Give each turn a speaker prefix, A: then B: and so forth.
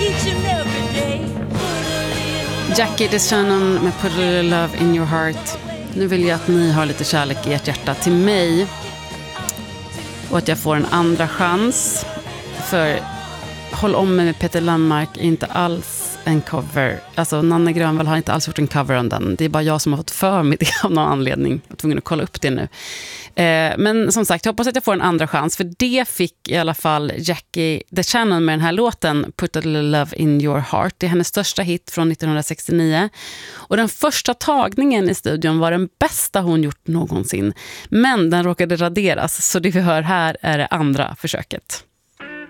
A: each and every day.
B: Jackie DeShannon med Put a Little Love in Your Heart. Nu vill jag att ni har lite kärlek i ert hjärta till mig. Och att jag får en andra chans. För Håll om mig med Peter Landmark är inte alls en cover. Alltså Nanne Grönvall har inte alls gjort en cover om den. Det är bara jag som har fått för mig det av någon anledning. Jag är tvungen att kolla upp det nu. Men som sagt, jag hoppas att jag får en andra chans. För det fick i alla fall Jackie DeShannon med den här låten Put a Little Love in Your Heart. Det är hennes största hit från 1969. Och den första tagningen i studion var den bästa hon gjort någonsin. Men den råkade raderas. Så det vi hör här är det andra försöket.